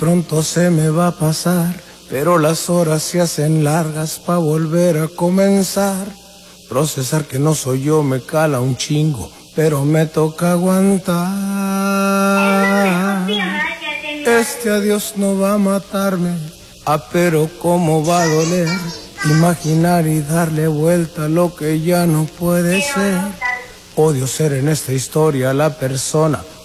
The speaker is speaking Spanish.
Pronto se me va a pasar, pero las horas se hacen largas pa' volver a comenzar. Procesar que no soy yo me cala un chingo, pero me toca aguantar. Este adiós no va a matarme, pero cómo va a doler. Imaginar y darle vuelta a lo que ya no puede ser. Odio ser en esta historia la persona